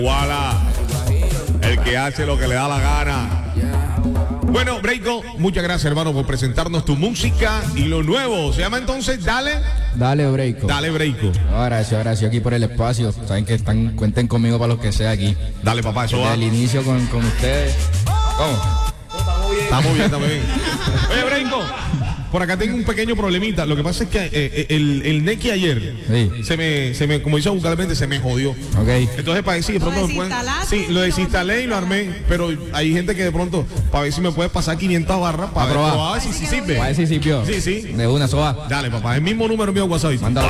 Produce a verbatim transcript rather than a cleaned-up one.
Wala, el que hace lo que le da la gana. Bueno, Breiko, muchas gracias, hermano, por presentarnos tu música y lo nuevo. Se llama entonces Dale. Dale, Breiko. Dale, Breiko. Oh, gracias, gracias aquí por el espacio. Saben que están, cuenten conmigo para lo que sea aquí. Dale, papá, eso Desde va. el inicio con, con ustedes. ¿Cómo? Está muy bien, está muy bien. Oye, Breiko, por acá tengo un pequeño problemita. Lo que pasa es que eh, el, el Neki ayer Sí. se me, se me, como dice vulgarmente, se me jodió. Ok. Entonces, para ver si de pronto ¿Lo me pueden- desinstalaste? Sí, lo desinstalé y lo armé. Pero hay gente que de pronto, para ver si me puede pasar quinientas barras para ver, probar. probar si, si sirve. A ver si sirvió. Sí, sí. De una soba. Dale, papá, el mismo número mío de WhatsApp. Mándalo.